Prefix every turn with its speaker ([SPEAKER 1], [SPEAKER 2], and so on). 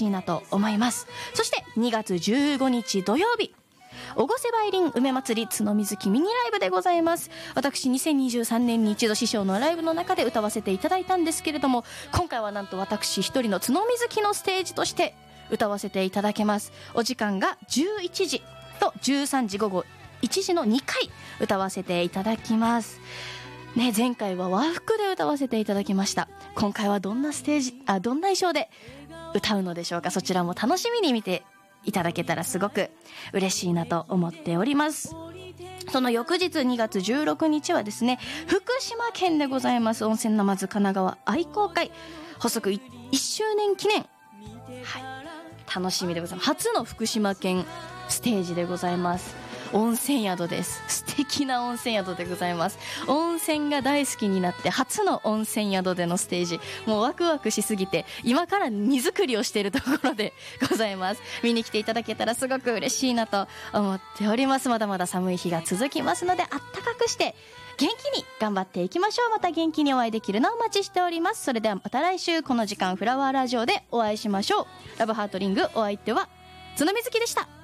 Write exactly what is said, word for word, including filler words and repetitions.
[SPEAKER 1] しいなと思います。そしてにがつじゅうごにち土曜日、おごせ梅林梅祭り角水木ミニライブでございます。私にせんにじゅうさんねんに一度師匠のライブの中で歌わせていただいたんですけれども、今回はなんと私一人の角水木のステージとして歌わせていただけます。お時間がじゅういちじとじゅうさんじごごいちじのにかい歌わせていただきますね。前回は和服で歌わせていただきました。今回はどんなステージあどんな衣装で歌うのでしょうか。そちらも楽しみに見ていただけたらすごく嬉しいなと思っております。その翌日にがつじゅうろくにちはですね、福島県でございます。温泉ナマズ神奈川愛好会発足いっしゅうねん記念、はい、楽しみでございます。初の福島県ステージでございます。温泉宿です。素敵な温泉宿でございます。温泉が大好きになって初の温泉宿でのステージ、もうワクワクしすぎて今から荷造りをしているところでございます。見に来ていただけたらすごく嬉しいなと思っております。まだまだ寒い日が続きますので、あったかくして元気に頑張っていきましょう。また元気にお会いできるのをお待ちしております。それではまた来週この時間フラワーラジオでお会いしましょう。ラブハートリング、お相手は角水木でした。